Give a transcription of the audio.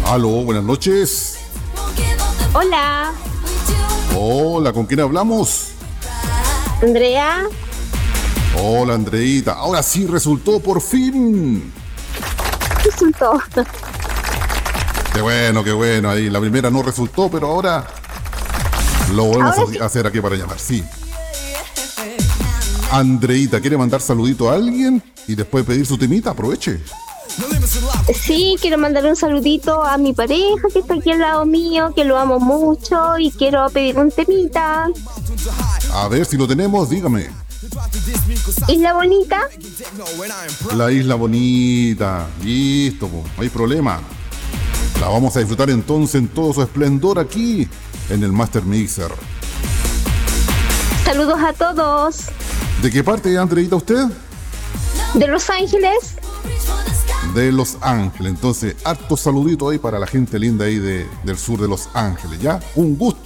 Aló, buenas noches. Hola, Hola, ¿con quién hablamos? Andrea. Hola, Andreita. Ahora sí resultó por fin. Resultó. Qué bueno, qué bueno. Ahí la primera no resultó, pero ahora lo volvemos Ahora sí. a hacer aquí para llamar. Sí. Andreita, ¿quiere mandar saludito a alguien y después pedir su temita? Aproveche. Sí, quiero mandar un saludito a mi pareja que está aquí al lado mío, que lo amo mucho y quiero pedir un temita. A ver si lo tenemos, dígame. Isla Bonita. La Isla Bonita. Listo, po, no hay problema. La vamos a disfrutar entonces en todo su esplendor aquí en el Master Mixer. Saludos a todos. ¿De qué parte, Andreita, usted? De Los Ángeles. De Los Ángeles. Entonces, harto saludito ahí para la gente linda ahí del sur de Los Ángeles, ¿ya? Un gusto.